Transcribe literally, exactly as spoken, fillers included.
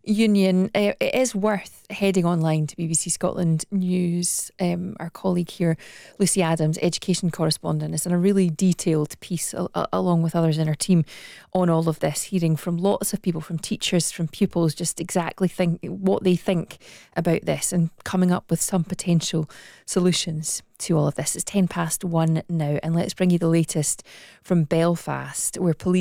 union, uh, it is worth heading online to B B C Scotland News. Um, our colleague here, Lucy Adams, education correspondent, has done a really detailed piece, uh, along with others in her team, on all of this, hearing from lots of people, from teachers, from pupils, just exactly think what they think about this and coming up with some potential solutions to all of this. It's ten past one now, and let's bring you the latest from Belfast, where police